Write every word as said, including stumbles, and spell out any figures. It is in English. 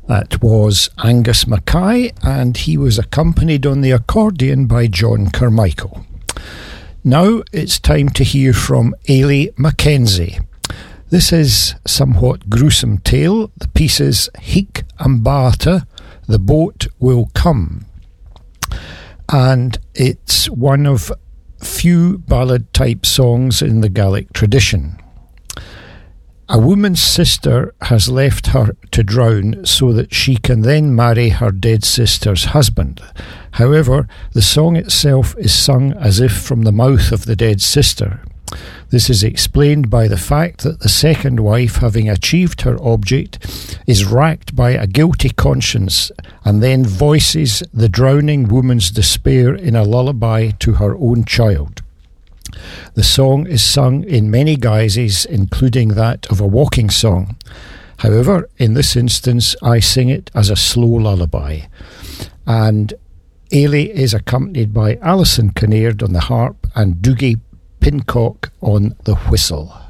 That was Angus Mackay, and he was accompanied on the accordion by John Carmichael. Now it's time to hear from Ailey Mackenzie. This is somewhat gruesome tale. The piece is Hic Ambata, The Boat Will Come. And it's one of few ballad-type songs in the Gaelic tradition. A woman's sister has left her to drown so that she can then marry her dead sister's husband. However, the song itself is sung as if from the mouth of the dead sister. This is explained by the fact that the second wife, having achieved her object, is racked by a guilty conscience and then voices the drowning woman's despair in a lullaby to her own child. The song is sung in many guises, including that of a walking song. However, in this instance, I sing it as a slow lullaby. And Ailey is accompanied by Alison Kinnaird on the harp and Dougie Pincock on the whistle.